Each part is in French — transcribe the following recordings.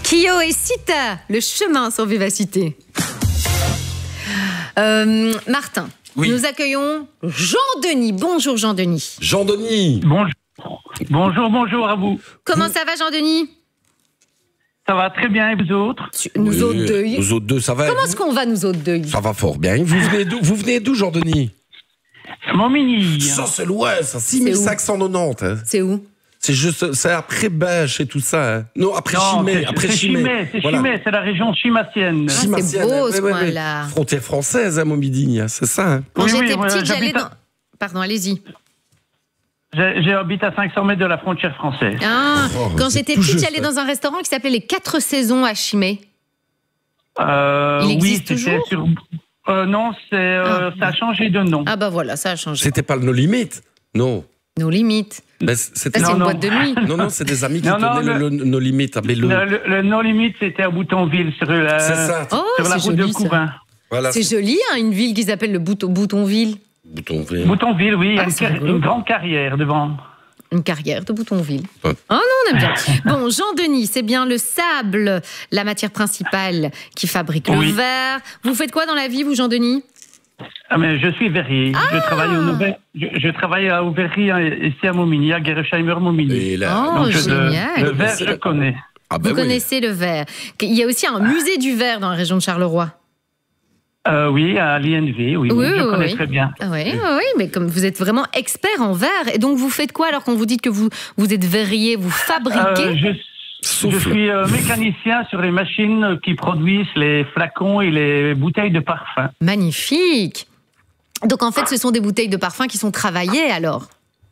Kyo et Sita, le chemin sans vivacité. Martin, oui. Nous accueillons Jean-Denis. Bonjour Jean-Denis. Jean-Denis. Bonjour à vous. Comment ça va Jean-Denis? Ça va très bien et vous autres? Nous autres deux. Nous autres deux, ça va? Comment est-ce qu'on va nous autres deux? Ça va fort bien. Vous venez d'où Jean-Denis? Montmigny. Ça c'est loin, ça, 6590. Hein. C'est où? C'est après Bâche et tout ça. Hein. Non, après Chimay. C'est Chimay, c'est la région chimassienne. C'est beau ce coin-là. Frontière française, hein, Montmigny, c'est ça. Hein. Quand j'étais petite, j'allais dans... Pardon, allez-y. J'habite à 500 mètres de la frontière française. Quand j'étais petite, j'allais dans un restaurant qui s'appelait Les 4 Saisons à Chimay. Il existe toujours non, ça a changé de nom. Ah bah voilà, ça a changé. C'était pas le No Limit? Non. No Limit. C'est une boîte de nuit. Non, c'est des amis qui tenaient le No Limit à Bello. Le No Limit, c'était à Boutonville, sur la route de Couvin. Voilà, c'est joli, hein, une ville qui s'appelle le Boutonville. Boutonville, oui, une grande carrière devant. Une carrière de Boutonville. Ouais. Oh non, on aime bien. Bon, Jean-Denis, c'est bien le sable, la matière principale qui fabrique le verre. Vous faites quoi dans la vie, vous, Jean-Denis? Mais je suis verrier. Je travaille au verrier ici à Montmigny, à Gerresheimer-Montmigny. Génial. Le verre, je connais. Vous connaissez le verre. Il y a aussi un musée du verre dans la région de Charleroi. Oui, à l'INV, je connais très bien. Oui, mais comme vous êtes vraiment expert en verre, et donc vous faites quoi alors quand vous dites que vous êtes verrier, vous fabriquez? Je suis mécanicien sur les machines qui produisent les flacons et les bouteilles de parfum. Magnifique. Donc en fait, ce sont des bouteilles de parfum qui sont travaillées alors?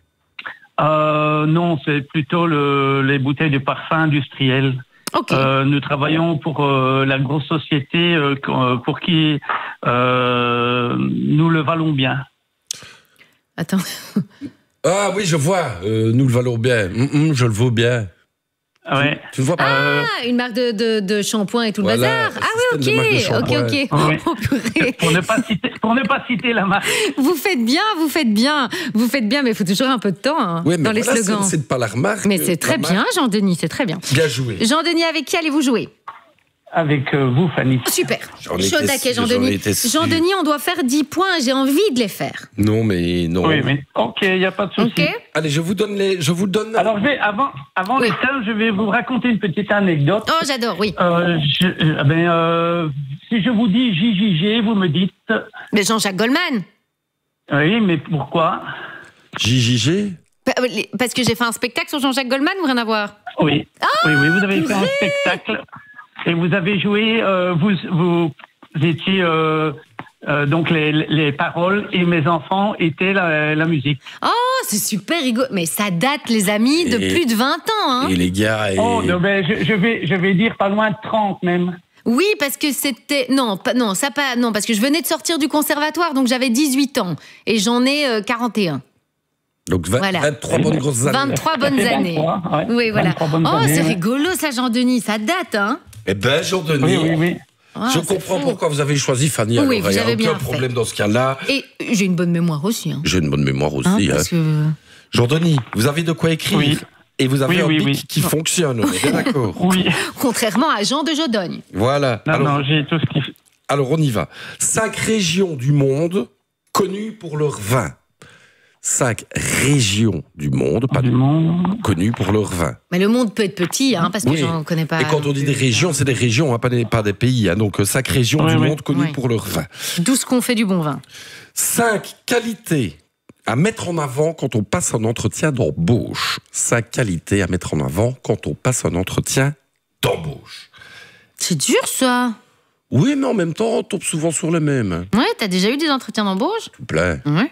Non, c'est plutôt les bouteilles de parfum industrielles. Okay. Nous travaillons pour la grosse société pour qui nous le valons bien. Attends. Ah oui, je vois. Nous le valons bien. Je le vaux bien. Ouais. Tu ne vois pas une marque de shampoing et tout le bazar. Ah oui, ok. Oui. Pour ne pas citer la marque. Vous faites bien, mais il faut toujours un peu de temps dans les slogans. C'est pas la remarque. Mais c'est très bien, Jean-Denis, c'est très bien. Bien joué. Jean-Denis, avec qui allez-vous jouer? Avec vous, Fanny. Super. Chaud taquet, Jean-Denis. Jean-Denis, on doit faire 10 points. J'ai envie de les faire. Non, mais non. Oui, mais ok, il n'y a pas de souci. Okay. Allez, je vous donne. Alors, avant les thèmes, je vais vous raconter une petite anecdote. Oh, j'adore, oui. Si je vous dis JJG, vous me dites... Mais Jean-Jacques Goldman. Oui, mais pourquoi JJG? Parce que j'ai fait un spectacle sur Jean-Jacques Goldman ou rien à voir? Oui. Oui, vous avez fait un spectacle... Et vous avez joué, vous étiez donc les paroles et mes enfants étaient la musique. Oh, c'est super rigolo. Mais ça date, les amis, de plus de 20 ans. Hein. Et les gars... Oh, non, mais je vais dire pas loin de 30 même. Oui, parce que c'était... Non, parce que je venais de sortir du conservatoire, donc j'avais 18 ans. Et j'en ai 41. Donc 23 bonnes grosses années. 23 bonnes années. 23, ouais. Oui, voilà. Années, c'est rigolo ça, Jean-Denis. Ça date, hein? Eh ben, Jean-Denis, oui. Je comprends pourquoi vous avez choisi Fanny. Oui, alors, vous avez bien aucun problème dans ce cas-là. Et j'ai une bonne mémoire aussi. Hein. J'ai une bonne mémoire aussi. Parce que... Jean-Denis, vous avez de quoi écrire. Oui. Et vous avez un bic qui fonctionne, on est bien d'accord. Oui. Contrairement à Jean de Jodogne. Voilà. Non, j'ai tout ce qu'il faut. Alors, on y va. 5 régions du monde connues pour leur vin. 5 régions du monde, connues pour leur vin. Mais le monde peut être petit, parce que j'en connais pas. Et quand on dit des régions, c'est des régions, pas des pays. Donc 5 régions du monde connues pour leur vin. D'où ce qu'on fait du bon vin. 5 qualités à mettre en avant quand on passe un entretien d'embauche. 5 qualités à mettre en avant quand on passe un entretien d'embauche. C'est dur, ça. Oui, mais en même temps, on tombe souvent sur le même. Ouais, t'as déjà eu des entretiens d'embauche? S'il vous plaît. Ouais.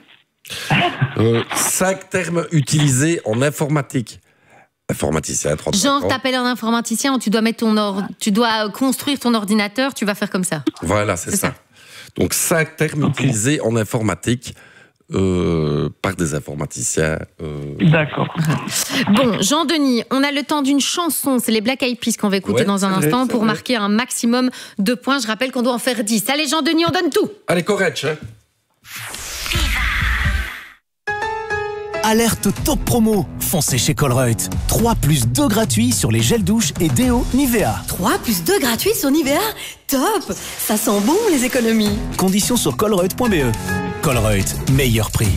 5 termes utilisés en informatique. Informaticien, 35 ans. Genre, t'appelles un informaticien, tu dois construire ton ordinateur, tu vas faire comme ça. Voilà, c'est ça. Donc 5 termes utilisés en informatique par des informaticiens. D'accord. Bon, Jean-Denis, on a le temps d'une chanson, c'est les Black Eyed Peas qu'on va écouter dans un instant pour marquer un maximum de points. Je rappelle qu'on doit en faire 10. Allez, Jean-Denis, on donne tout. Allez, correct, hein. Alerte top promo. Foncez chez Colruyt. 3+2 gratuits sur les gels douche et déo Nivea. 3+2 gratuits sur Nivea? Top! Ça sent bon les économies. Conditions sur colruyt.be. Colruyt, meilleur prix.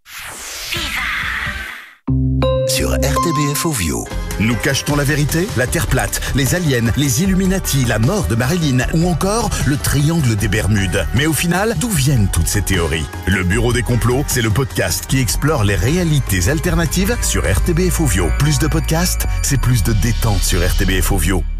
Sur RTBF Ovio. Nous cachetons la vérité, la Terre plate, les aliens, les Illuminati, la mort de Marilyn ou encore le triangle des Bermudes. Mais au final, d'où viennent toutes ces théories? Le Bureau des complots, c'est le podcast qui explore les réalités alternatives sur RTBF Ovio. Plus de podcasts, c'est plus de détente sur RTBF Ovio.